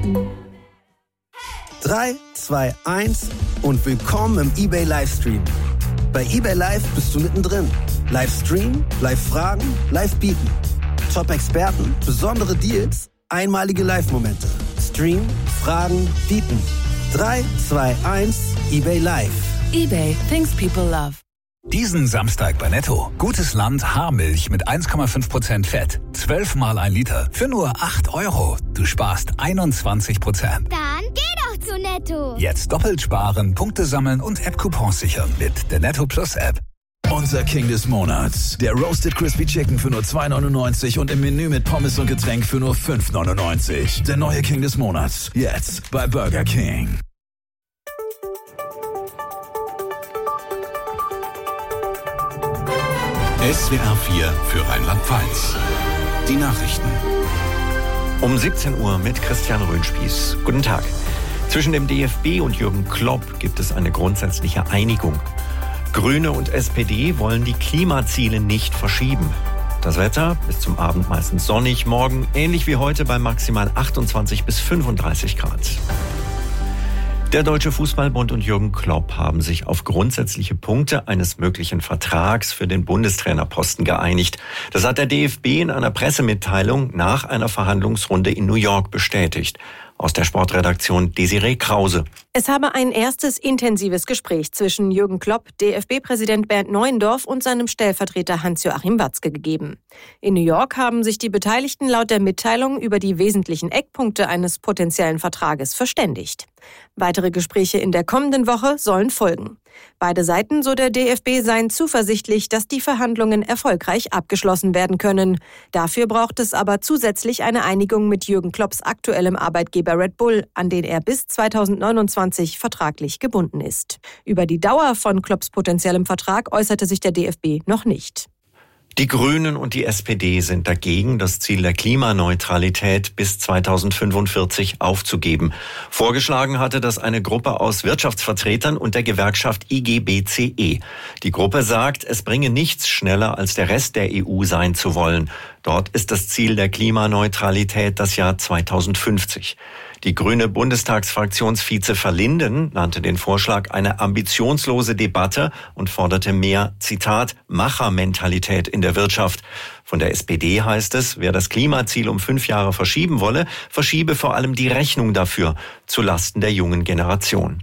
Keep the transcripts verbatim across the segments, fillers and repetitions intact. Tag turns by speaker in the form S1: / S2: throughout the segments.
S1: drei, zwei, eins und willkommen im eBay Livestream. Bei eBay Live bist du mittendrin. Livestream, Live-Fragen, Live-Bieten. Top-Experten, besondere Deals, einmalige Live-Momente. Stream, Fragen, Bieten. drei, zwei, eins, eBay Live.
S2: eBay, things people love.
S3: Diesen Samstag bei Netto. Gutes Land Haarmilch mit eins Komma fünf Prozent Fett. zwölf Mal ein Liter für nur acht Euro. Du sparst einundzwanzig Prozent.
S4: Dann geh doch zu Netto.
S3: Jetzt doppelt sparen, Punkte sammeln und App-Coupons sichern mit der Netto Plus App.
S5: Unser King des Monats. Der Roasted Crispy Chicken für nur zwei neunundneunzig und im Menü mit Pommes und Getränk für nur fünf neunundneunzig. Der neue King des Monats. Jetzt bei Burger King.
S6: S W R vier für Rheinland-Pfalz. Die Nachrichten.
S7: Um siebzehn Uhr mit Christian Röhnspieß. Guten Tag. Zwischen dem D F B und Jürgen Klopp gibt es eine grundsätzliche Einigung. Grüne und S P D wollen die Klimaziele nicht verschieben. Das Wetter bis zum Abend meistens sonnig, morgen ähnlich wie heute bei maximal achtundzwanzig bis fünfunddreißig Grad. Der Deutsche Fußballbund und Jürgen Klopp haben sich auf grundsätzliche Punkte eines möglichen Vertrags für den Bundestrainerposten geeinigt. Das hat der D F B in einer Pressemitteilung nach einer Verhandlungsrunde in New York bestätigt. Aus der Sportredaktion Desiree Krause.
S8: Es habe ein erstes intensives Gespräch zwischen Jürgen Klopp, D F B-Präsident Bernd Neuendorf und seinem Stellvertreter Hans-Joachim Watzke gegeben. In New York haben sich die Beteiligten laut der Mitteilung über die wesentlichen Eckpunkte eines potenziellen Vertrages verständigt. Weitere Gespräche in der kommenden Woche sollen folgen. Beide Seiten, so der D F B, seien zuversichtlich, dass die Verhandlungen erfolgreich abgeschlossen werden können. Dafür braucht es aber zusätzlich eine Einigung mit Jürgen Klopps aktuellem Arbeitgeber Red Bull, an den er bis zweitausendneunundzwanzig vertraglich gebunden ist. Über die Dauer von Klopps potenziellem Vertrag äußerte sich der D F B noch nicht.
S7: Die Grünen und die S P D sind dagegen, das Ziel der Klimaneutralität bis zweitausendfünfundvierzig aufzugeben. Vorgeschlagen hatte das eine Gruppe aus Wirtschaftsvertretern und der Gewerkschaft I G B C E. Die Gruppe sagt, es bringe nichts schneller als der Rest der E U sein zu wollen. Dort ist das Ziel der Klimaneutralität das Jahr zweitausendfünfzig. Die grüne Bundestagsfraktionsvize Verlinden nannte den Vorschlag eine ambitionslose Debatte und forderte mehr, Zitat, Machermentalität in der Wirtschaft. Von der S P D heißt es, wer das Klimaziel um fünf Jahre verschieben wolle, verschiebe vor allem die Rechnung dafür zulasten der jungen Generation.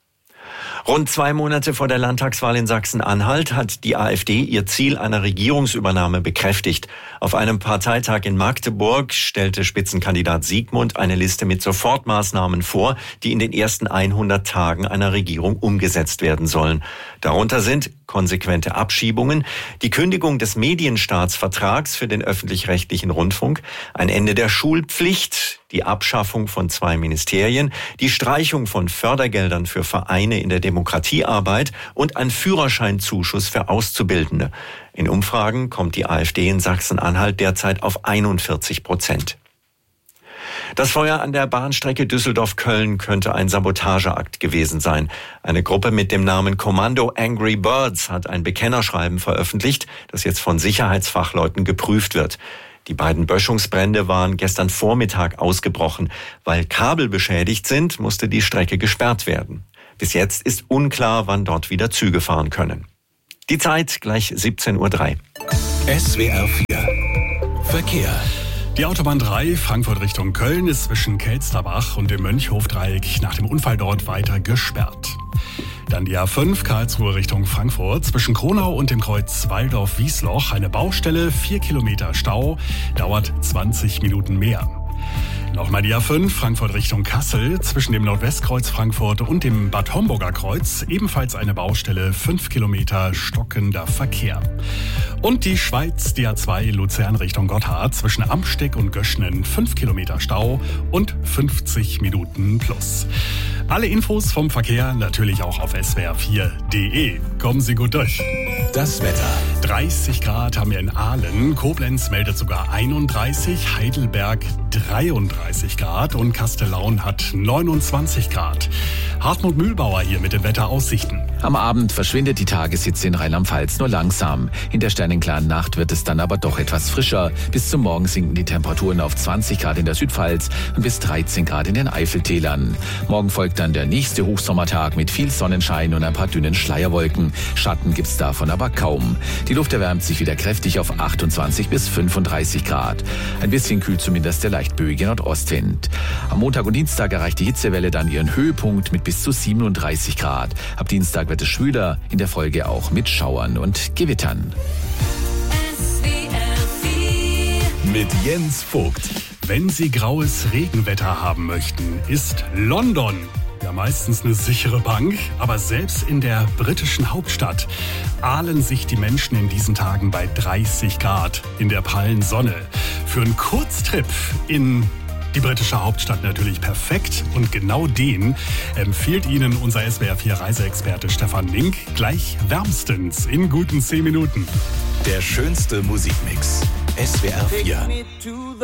S7: Rund zwei Monate vor der Landtagswahl in Sachsen-Anhalt hat die AfD ihr Ziel einer Regierungsübernahme bekräftigt. Auf einem Parteitag in Magdeburg stellte Spitzenkandidat Siegmund eine Liste mit Sofortmaßnahmen vor, die in den ersten hundert Tagen einer Regierung umgesetzt werden sollen. Darunter sind konsequente Abschiebungen, die Kündigung des Medienstaatsvertrags für den öffentlich-rechtlichen Rundfunk, ein Ende der Schulpflicht, die Abschaffung von zwei Ministerien, die Streichung von Fördergeldern für Vereine in der Demokratiearbeit und ein Führerscheinzuschuss für Auszubildende. In Umfragen kommt die AfD in Sachsen-Anhalt derzeit auf einundvierzig Prozent. Das Feuer an der Bahnstrecke Düsseldorf-Köln könnte ein Sabotageakt gewesen sein. Eine Gruppe mit dem Namen Kommando Angry Birds hat ein Bekennerschreiben veröffentlicht, das jetzt von Sicherheitsfachleuten geprüft wird. Die beiden Böschungsbrände waren gestern Vormittag ausgebrochen. Weil Kabel beschädigt sind, musste die Strecke gesperrt werden. Bis jetzt ist unklar, wann dort wieder Züge fahren können. Die Zeit gleich siebzehn Uhr drei.
S6: S W R vier Verkehr.
S9: Die Autobahn drei Frankfurt Richtung Köln ist zwischen Kelsterbach und dem Mönchhofdreieck nach dem Unfall dort weiter gesperrt. Dann die A fünf Karlsruhe Richtung Frankfurt zwischen Kronau und dem Kreuz Waldorf-Wiesloch. Eine Baustelle, vier Kilometer Stau, dauert zwanzig Minuten mehr. Nochmal die A fünf Frankfurt Richtung Kassel zwischen dem Nordwestkreuz Frankfurt und dem Bad Homburger Kreuz. Ebenfalls eine Baustelle, fünf Kilometer stockender Verkehr. Und die Schweiz, die A zwei Luzern Richtung Gotthard zwischen Amsteck und Göschnen, fünf Kilometer Stau und fünfzig Minuten plus. Alle Infos vom Verkehr natürlich auch auf S W R vier punkt de. Kommen Sie gut durch.
S5: Das Wetter.
S9: dreißig Grad haben wir in Aalen, Koblenz meldet sogar einunddreißig, Heidelberg dreiunddreißig Grad und Kastellaun hat neunundzwanzig Grad. Hartmut Mühlbauer hier mit den Wetteraussichten.
S10: Am Abend verschwindet die Tageshitze in Rheinland-Pfalz nur langsam. In der sternenklaren Nacht wird es dann aber doch etwas frischer. Bis zum Morgen sinken die Temperaturen auf zwanzig Grad in der Südpfalz und bis dreizehn Grad in den Eifeltälern. Morgen folgt dann der nächste Hochsommertag mit viel Sonnenschein und ein paar dünnen Schleierwolken. Schatten gibt's davon aber kaum. Die Luft erwärmt sich wieder kräftig auf achtundzwanzig bis fünfunddreißig Grad. Ein bisschen kühlt zumindest der leicht böige Nordostwind. Am Montag und Dienstag erreicht die Hitzewelle dann ihren Höhepunkt mit bis zu siebenunddreißig Grad. Ab Dienstag wird es schwüler, in der Folge auch mit Schauern und Gewittern.
S5: Mit Jens Vogt.
S9: Wenn Sie graues Regenwetter haben möchten, ist London ja meistens eine sichere Bank, aber selbst in der britischen Hauptstadt ahlen sich die Menschen in diesen Tagen bei dreißig Grad in der prallen Sonne. Für einen Kurztrip in die britische Hauptstadt natürlich perfekt und genau den empfiehlt Ihnen unser S W R vier Reiseexperte Stefan Link gleich wärmstens in guten zehn Minuten.
S5: Der schönste Musikmix. S W R vier.